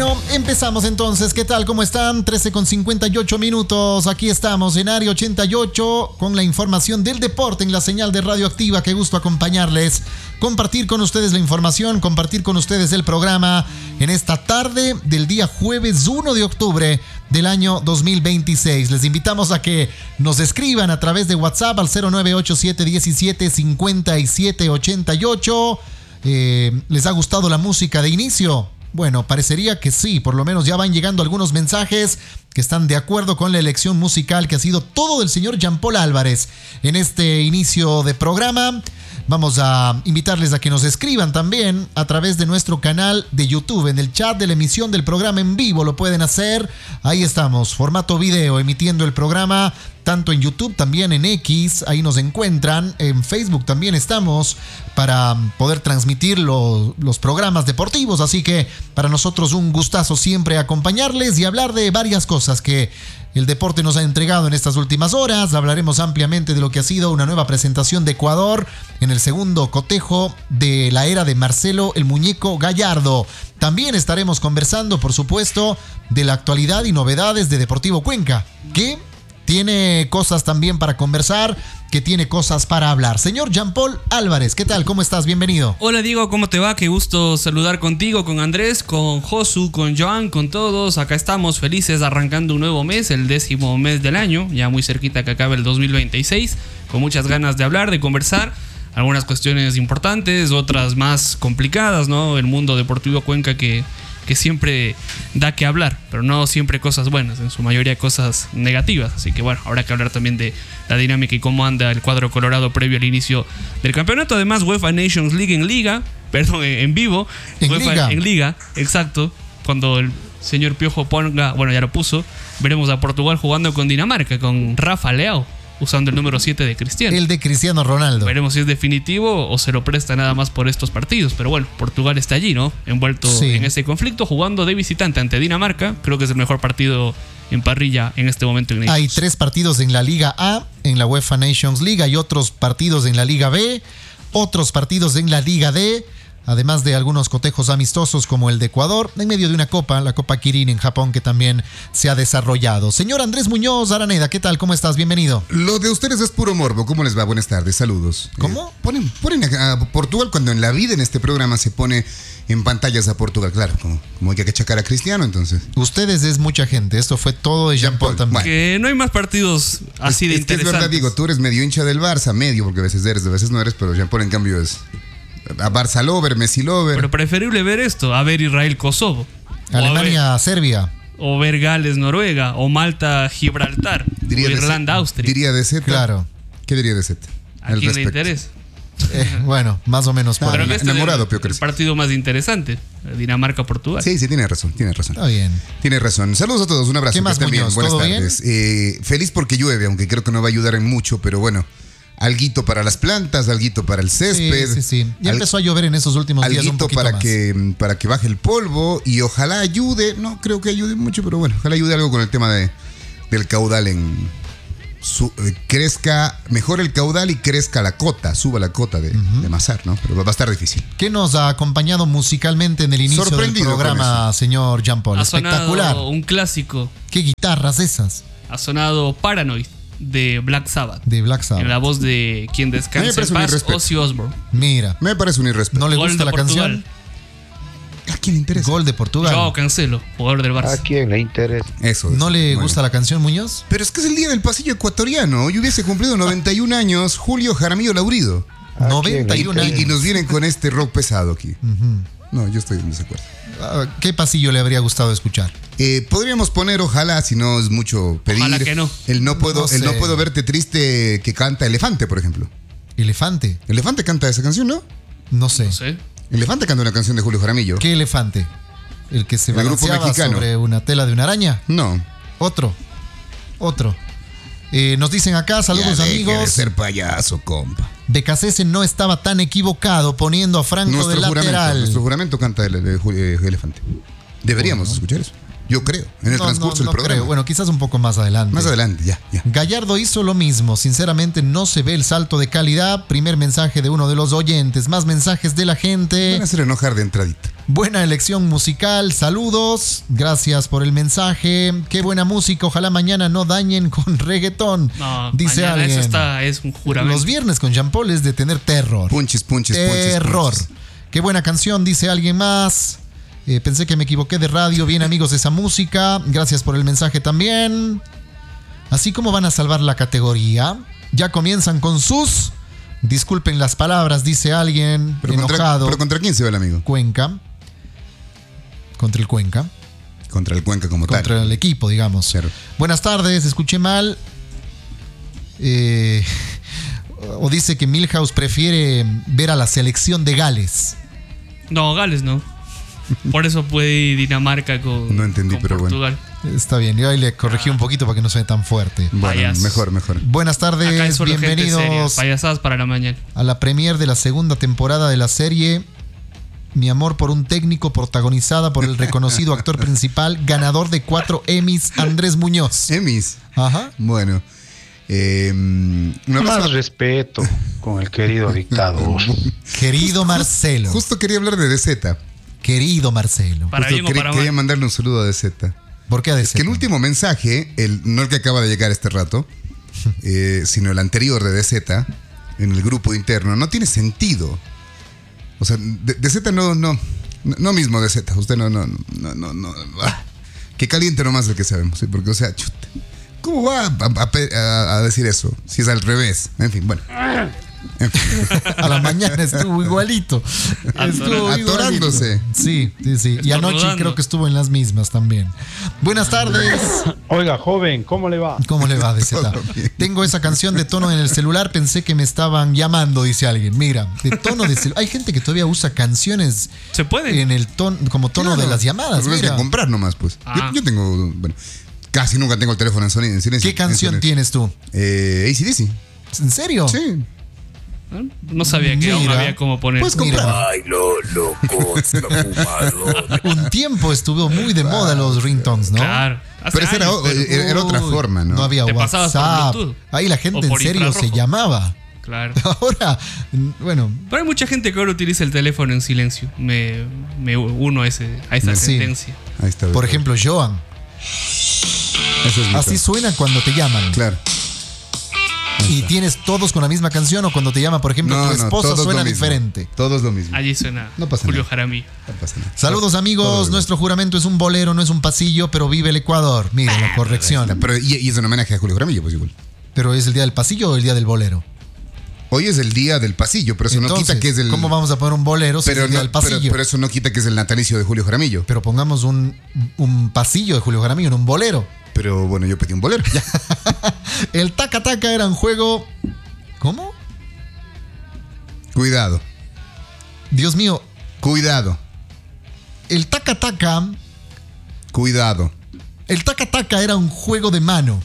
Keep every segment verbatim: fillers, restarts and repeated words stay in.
Bueno, empezamos entonces. ¿Qué tal? ¿Cómo están? trece con cincuenta y ocho minutos. Aquí estamos en Área ochenta y ocho con la información del deporte en la señal de Radioactiva. Qué gusto acompañarles, compartir con ustedes la información, compartir con ustedes el programa en esta tarde del día jueves uno de octubre del año dos mil veintiséis. Les invitamos a que nos escriban a través de WhatsApp al cero nueve ocho siete uno siete cinco siete ocho ocho. Eh, ¿Les ha gustado la música de inicio? Bueno, parecería que sí, por lo menos ya van llegando algunos mensajes que están de acuerdo con la elección musical que ha sido todo del señor Jean Paul Álvarez en este inicio de programa. Vamos a invitarles a que nos escriban también a través de nuestro canal de YouTube, en el chat de la emisión del programa en vivo, lo pueden hacer. Ahí estamos, formato video, emitiendo el programa tanto en YouTube, también en X, ahí nos encuentran. En Facebook también estamos para poder transmitir lo, los programas deportivos, así que para nosotros un gustazo siempre acompañarles y hablar de varias cosas que el deporte nos ha entregado en estas últimas horas. Hablaremos ampliamente de lo que ha sido una nueva presentación de Ecuador en el segundo cotejo de la era de Marcelo el Muñeco Gallardo. También estaremos conversando, por supuesto, de la actualidad y novedades de Deportivo Cuenca, que tiene cosas también para conversar, que tiene cosas para hablar. Señor Jean Paul Álvarez, ¿qué tal? ¿Cómo estás? Bienvenido. Hola Diego, ¿cómo te va? Qué gusto saludar contigo, con Andrés, con Josu, con Joan, con todos. Acá estamos felices arrancando un nuevo mes, el décimo mes del año, ya muy cerquita que acabe el dos mil veintiséis, con muchas ganas de hablar, de conversar. Algunas cuestiones importantes, otras más complicadas, ¿no? El mundo deportivo Cuenca que... que siempre da que hablar, pero no siempre cosas buenas, en su mayoría cosas negativas. Así que bueno, habrá que hablar también de la dinámica y cómo anda el cuadro colorado previo al inicio del campeonato. Además, UEFA Nations League en liga, perdón, en vivo. En UEFA liga. En liga, exacto. Cuando el señor Piojo ponga, bueno, ya lo puso, veremos a Portugal jugando con Dinamarca, con Rafa Leao, usando el número siete de Cristiano. El de Cristiano Ronaldo. Veremos si es definitivo o se lo presta nada más por estos partidos. Pero bueno, Portugal está allí, ¿no? Envuelto sí. en ese conflicto, jugando de visitante ante Dinamarca. Creo que es el mejor partido en parrilla en este momento en Nations. Hay tres partidos en la Liga A, en la UEFA Nations League. Hay otros partidos en la Liga B, otros partidos en la Liga D, además de algunos cotejos amistosos como el de Ecuador, en medio de una copa, la Copa Kirin en Japón, que también se ha desarrollado. Señor Andrés Muñoz Araneda, ¿qué tal? ¿Cómo estás? Bienvenido. Lo de ustedes es puro morbo. ¿Cómo les va? Buenas tardes, saludos. ¿Cómo? Eh, ponen ponen a, a Portugal cuando en la vida en este programa se pone en pantallas a Portugal. Claro, como, como hay que achacar a Cristiano, entonces. Ustedes es mucha gente, esto fue todo de Jean Paul también. Bueno. Que no hay más partidos así es, de es que interesantes. es verdad, digo, tú eres medio hincha del Barça, medio, porque a veces eres, a veces no eres, pero Jean Paul en cambio es a Barça lover, Messi lover. Pero preferible ver esto, a ver Israel-Kosovo. Alemania-Serbia. O ver Gales-Noruega. O Malta-Gibraltar. O Irlanda-Austria. Diría de Z. Claro. ¿Qué diría de Z? ¿A quién le interesa? Eh, bueno, más o menos. Ah, por Pero ahí. que este enamorado, es Pio el, el Crespo. partido más interesante. Dinamarca-Portugal. Sí, sí, tiene razón, tiene razón. Está bien. Tiene razón. Saludos a todos, un abrazo. ¿Qué más, que estén bien. Muñoz? Buenas ¿Todo tardes. Eh, feliz porque llueve, aunque creo que no va a ayudar en mucho, pero bueno. Alguito para las plantas, alguito para el césped. Sí, sí, sí. Ya al, empezó a llover en esos últimos días un poquito para más. que para que baje el polvo y ojalá ayude. No creo que ayude mucho, pero bueno, ojalá ayude algo con el tema de del caudal en su, eh, crezca mejor el caudal y crezca la cota, suba la cota de, uh-huh. de Mazar, ¿no? Pero va a estar difícil. ¿Qué nos ha acompañado musicalmente en el inicio del programa, señor Jean Paul? Ha Espectacular. sonado un clásico. ¿Qué guitarras esas? Ha sonado Paranoid de Black Sabbath. De Black Sabbath. En la voz de quien descansa en paz, Ozzy Osbourne. Mira. Me parece un irrespeto. ¿No le Gol gusta de la Portugal. canción? ¿A quién le interesa? Gol de Portugal. Joao Cancelo, jugador del Barça. ¿A quién le interesa? Eso. ¿No le bueno. gusta la canción, Muñoz? Pero es que es el día del pasillo ecuatoriano. Hoy hubiese cumplido noventa y un años Julio Jaramillo Laurido. noventa y un años. Y nos vienen con este rock pesado aquí. Uh-huh. No, yo estoy en desacuerdo. ¿Qué pasillo le habría gustado escuchar? Eh, podríamos poner, ojalá, si no es mucho pedir. Ojalá que no. El no puedo, No sé. el no puedo verte triste que canta Elefante, por ejemplo. ¿Elefante? Elefante canta esa canción, ¿no? No sé. No sé. Elefante canta una canción de Julio Jaramillo. ¿Qué elefante? ¿El que se El grupo balanceaba mexicano. sobre una tela de una araña? No. Otro. Otro. Eh, nos dicen acá, saludos Ya deje amigos. de ser payaso, compa. Becasese no estaba tan equivocado poniendo a Franco de Nuestro juramento, lateral. nuestro juramento canta el, el- el- el Elefante. Deberíamos escuchar eso. Yo Yo creo, en el no, transcurso no, no del programa. creo. Bueno, quizás un poco más adelante. Más adelante, ya, ya. Gallardo hizo lo mismo. Sinceramente, no se ve el salto de calidad. Primer mensaje de uno de los oyentes. Más mensajes de la gente. Van a hacer enojar de entradita. Buena elección musical. Saludos. Gracias por el mensaje. Qué buena música. Ojalá mañana no dañen con reggaetón. No, dice mañana alguien. eso está, es un juramento. Los viernes con Jean Paul es de tener terror. Punches, punches, punches. Terror. punches. Qué buena canción, dice alguien más. Eh, pensé que me equivoqué de radio. Bien, amigos, esa música. Gracias por el mensaje también. Así como van a salvar la categoría. Ya comienzan con sus... Disculpen las palabras, dice alguien Pero contra, enojado. pero ¿contra quién se va el amigo? Cuenca. Contra el Cuenca. Contra el Cuenca como Contra tal. el equipo, digamos. Claro. Buenas tardes, escuché mal. Eh, o dice que Milhouse prefiere ver a la selección de Gales. No, Gales no. Por eso puede ir Dinamarca con, No entendí, con pero bueno. Portugal. Está bien, yo ahí le corregí un poquito para que no suene tan fuerte. Bueno, Payasos. mejor, mejor. Buenas Acá es tardes, solo gente seria, bienvenidos payasadas para la mañana. a la premier de la segunda temporada de la serie Mi amor por un técnico, protagonizada por el reconocido actor principal, ganador de cuatro Emmys, Andrés Muñoz. Emis. Ajá. Bueno. Eh, una Más cosa- respeto con el querido dictador. Querido Marcelo. Justo quería hablar de D Z. Querido Marcelo. Para Justo bien o quería, para quería mal. mandarle un saludo a D Z. ¿Por qué a Es que el último mensaje, el, no el que acaba de llegar este rato, eh, sino el anterior de D Z, en el grupo interno, no tiene sentido. O sea, D- DZ no, no, no, no mismo D Z. Usted no, no, no, no, no. ah, que caliente nomás el que sabemos, ¿sí? Porque, o sea, chuta, ¿cómo va a, a- a- a decir eso? Si es al revés. En fin, bueno. En fin. A la mañana estuvo igualito. Estuvo Atorándose. igualito. Sí, sí, sí. Y anoche Estornudando. creo que estuvo en las mismas también. Buenas tardes. Oiga, joven, ¿cómo le va? ¿Cómo le va, D Z? Todo bien. Tengo esa canción de tono en el celular, pensé que me estaban llamando, dice alguien. Mira, de tono de celular. Hay gente que todavía usa canciones ¿Se puede? en el tono, como tono Claro, de las llamadas. pero es Mira. que comprar nomás, pues. Ah. Yo, yo tengo, bueno, casi nunca tengo el teléfono en sonido. En silencio, ¿Qué canción en tienes tú? Eh, A C D C. ¿En serio? Sí. ¿No? No sabía que aún Mira. había cómo poner. Puedes comprar. Mira, Ay, lo loco, fumado. un tiempo estuvo muy de moda los ringtones, ¿no? Claro. Hace Pero esa era, años, pero- era- era otra Uy, forma, ¿no? No había Te pasabas por WhatsApp. Bluetooth. Ahí la gente O en por serio se infrarrojo. llamaba. Claro. Ahora, bueno, Pero hay mucha gente que ahora utiliza el teléfono en silencio. Me, me uno a, ese, a esa Sí. tendencia. Ahí está. por ejemplo, Joan. Eso es mi Así caso. suena cuando te llaman. Claro. Y tienes todos con la misma canción o cuando te llama, por ejemplo, tu esposa todos suena lo mismo. diferente. Todos lo mismo. Allí suena No pasa Julio nada. Jaramillo. No pasa nada. Saludos amigos, Todo bien. nuestro juramento es un bolero, no es un pasillo, pero vive el Ecuador. Mira la corrección. Pero, y, y es un homenaje a Julio Jaramillo, pues igual. Pero ¿es el día del pasillo o el día del bolero? Hoy es el día del pasillo, pero eso no Entonces, quita que es el. ¿cómo vamos a poner un bolero si pero, es el día no- del pasillo? pero, pero eso no quita que es el natalicio de Julio Jaramillo. Pero pongamos un, un pasillo de Julio Jaramillo en un bolero. Pero bueno, yo pedí un bolero. Ya. El taca taca era un juego... ¿Cómo? Cuidado. Dios mío, Cuidado. el taca taca... Cuidado. El taca taca era un juego de mano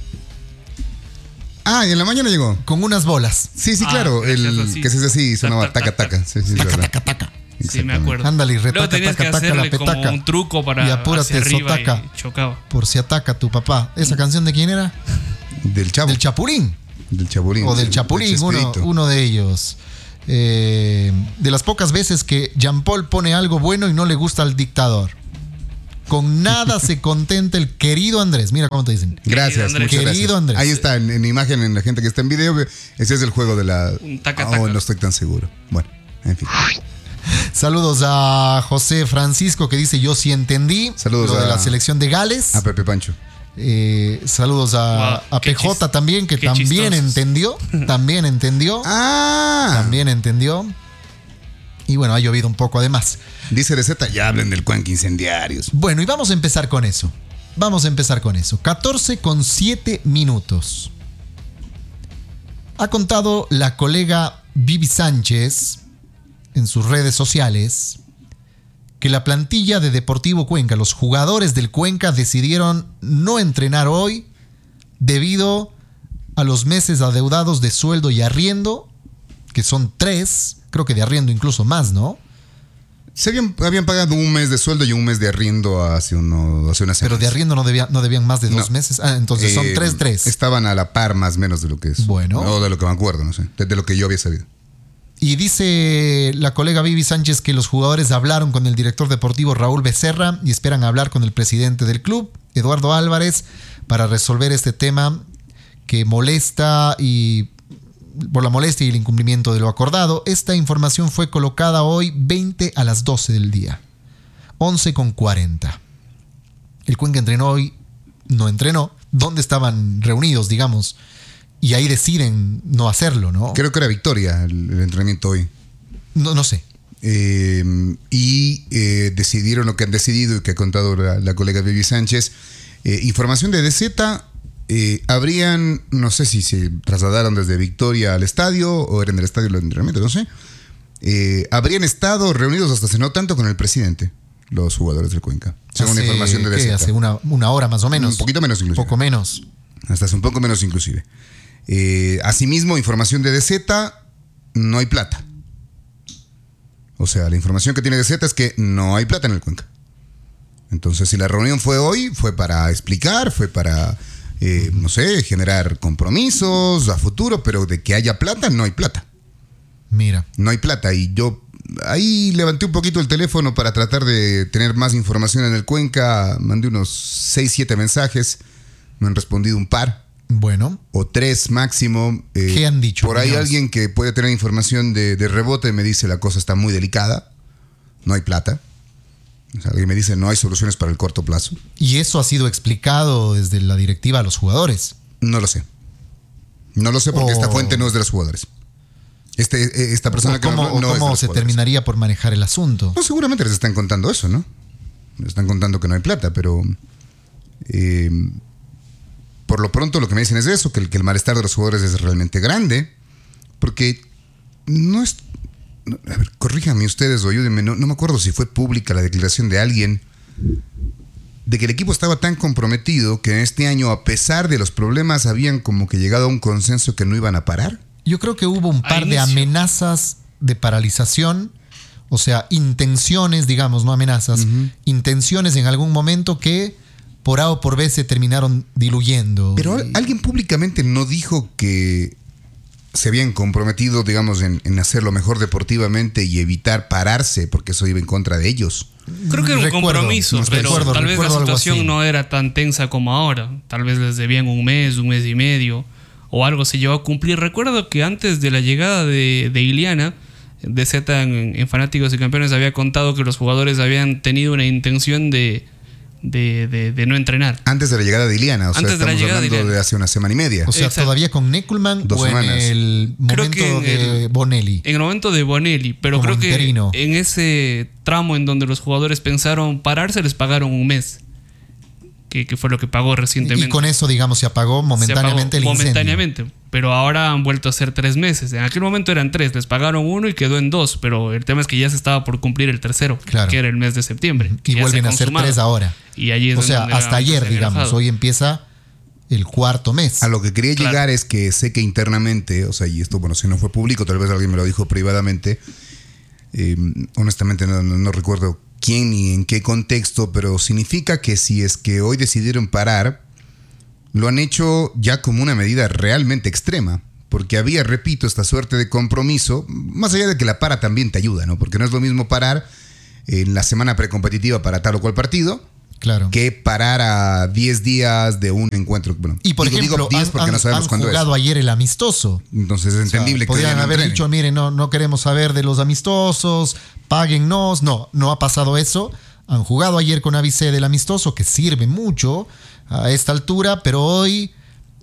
Ah, y en la mañana llegó. con unas bolas. Sí, sí, Ah, claro. que El hacías así. que se hace así sonaba Tac, taca tac, taca. Sí, sí, es Taca verdad. taca taca. Sí, me Exactamente. acuerdo. Ándale, y Luego retaca, tenías que taca, taca, la hacerle como petaca. un truco para Y apúrate, hacia arriba sotaca. y chocaba. Por si ataca tu papá. ¿Esa canción de quién era? Del chavo. Del Chapulín. Del Chapulín. O del Chapulín, uno, Chespirito. uno de ellos. Eh, de las pocas veces que Jean Paul pone algo bueno y no le gusta al dictador. Con nada se contenta el querido Andrés. Mira cómo te dicen. Gracias, Andrés. muchas Querido gracias. Andrés. Ahí está, en, en imagen, en la gente que está en video. Ese es el juego de la. Un taca, Oh, taca. no estoy tan seguro. Bueno, en fin. Saludos a José Francisco que dice yo sí entendí. Saludos lo de a- la selección de Gales. A Pepe Pancho. Eh, saludos a, Wow, a qué P J chis- también, que qué también chistosos. entendió. También entendió. ¡Ah! También entendió. Y bueno, ha llovido un poco además. Dice de Z, ya hablen del cuenca incendiarios. Bueno, y vamos a empezar con eso. Vamos a empezar con eso. catorce con siete minutos. Ha contado la colega Vivi Sánchez en sus redes sociales que la plantilla de Deportivo Cuenca, los jugadores del Cuenca decidieron no entrenar hoy debido a los meses adeudados de sueldo y arriendo, que son tres, creo que de arriendo incluso más, ¿no? Se habían, habían pagado un mes de sueldo y un mes de arriendo hace, uno, hace una semana. Pero de arriendo no, debía, no debían más de dos No. meses. Ah, entonces son Eh, tres, tres. Estaban a la par más o menos de lo que es. Bueno. O de lo que me acuerdo, no sé. De, de lo que yo había sabido. Y dice la colega Vivi Sánchez que los jugadores hablaron con el director deportivo Raúl Becerra y esperan hablar con el presidente del club, Eduardo Álvarez, para resolver este tema que molesta y por la molestia y el incumplimiento de lo acordado. Esta información fue colocada hoy veinte a las doce del día, once con cuarenta. El Cuenca entrenó hoy, no entrenó. ¿Dónde estaban reunidos, digamos? Y ahí deciden no hacerlo, ¿no? Creo que era Victoria el, el entrenamiento hoy. No, no sé. Eh, y eh, decidieron lo que han decidido y que ha contado la, la colega Vivi Sánchez. Eh, información de D Z. Eh, habrían, no sé si se trasladaron desde Victoria al estadio o eran del estadio del entrenamiento, no sé. Eh, habrían estado reunidos hasta hace no tanto con el presidente, los jugadores del Cuenca. Según Hace, la información de D Z. ¿qué? Hace una, una hora más o menos. Un poquito menos inclusive. Poco menos. Hasta hace un poco menos inclusive. Eh, asimismo, información de D Z, no hay plata. O sea, la información que tiene D Z es que no hay plata en el Cuenca. Entonces, si la reunión fue hoy, fue para explicar, fue para, eh, no sé, generar compromisos a futuro, pero de que haya plata, no hay plata. Mira. No hay plata. Y yo ahí levanté un poquito el teléfono para tratar de tener más información en el Cuenca. Mandé unos seis, siete mensajes. Me han respondido un par. Bueno. O tres máximo. Eh, ¿Qué han dicho? Por ahí Dios. alguien que puede tener información de, de rebote me dice la cosa está muy delicada. No hay plata. O sea, alguien me dice no hay soluciones para el corto plazo. Y eso ha sido explicado desde la directiva a los jugadores. No lo sé. No lo sé porque Oh. esta fuente no es de los jugadores. Este, esta persona que ¿Cómo, no, no es de cómo los se jugadores. terminaría por manejar el asunto? No, seguramente les están contando eso, ¿no? Les están contando que no hay plata, pero eh, por lo pronto lo que me dicen es eso, que el, que el malestar de los jugadores es realmente grande, porque no es... no, a ver, corríjanme ustedes o ayúdenme, no, no me acuerdo si fue pública la declaración de alguien de que el equipo estaba tan comprometido que en este año, a pesar de los problemas, habían como que llegado a un consenso que no iban a parar. Yo creo que hubo un par de inicio. amenazas de paralización, o sea, intenciones, digamos, no amenazas, Uh-huh. intenciones en algún momento que por A o por B se terminaron diluyendo. Pero Y- alguien públicamente no dijo que se habían comprometido, digamos, en, en hacer lo mejor deportivamente y evitar pararse, porque eso iba en contra de ellos. Creo que era un Recuerdo, compromiso, no pero recuerdo, tal vez la recuerdo algo situación así. no era tan tensa como ahora. Tal vez les debían un mes, un mes y medio, o algo se llegó a cumplir. Recuerdo que antes de la llegada de, de Iliana, D Z en, en Fanáticos y Campeones había contado que los jugadores habían tenido una intención de, de, de, de no entrenar. Antes de la llegada de Iliana, o sea, Antes de la estamos llegada de hablando de, Iliana. hace una semana y media. o sea, Exacto. todavía con Neckelman Dos o semanas. en el Creo momento que en de el- Bonelli. En el momento de Bonelli, pero Como creo que interino. en ese tramo en donde los jugadores pensaron pararse, les pagaron un mes, que, que fue lo que pagó recientemente. Y con eso, digamos, se apagó momentáneamente Se apagó el incendio. momentáneamente, pero ahora han vuelto a ser tres meses. En aquel momento eran tres, les pagaron uno y quedó en dos, pero el tema es que ya se estaba por cumplir el tercero, Claro. que era el mes de septiembre. que Y ya vuelven se a ser consumaba. tres ahora. Y allí es O sea, donde hasta nuevamente ayer, se había digamos. enojado. Hoy empieza el cuarto mes. A lo que quería Claro. llegar es que sé que internamente, o sea, y esto, bueno, si no fue público, tal vez alguien me lo dijo privadamente. Eh, honestamente no, no, no recuerdo quién ni en qué contexto, pero significa que si es que hoy decidieron parar, lo han hecho ya como una medida realmente extrema. Porque había, repito, esta suerte de compromiso, más allá de que la para también te ayuda, ¿no? Porque no es lo mismo parar en la semana precompetitiva para tal o cual partido, Claro. que parar a diez días de un encuentro. Bueno, Y por digo, ejemplo, digo diez han, porque han- no sabemos han cuándo jugado ayer el amistoso. es. Entonces es O sea, entendible que podrían hoy no haber entrenen. dicho, miren, no, no queremos saber de los amistosos, páguennos. No, no ha pasado eso. Han jugado ayer con Avicé del amistoso, que sirve mucho a esta altura, pero hoy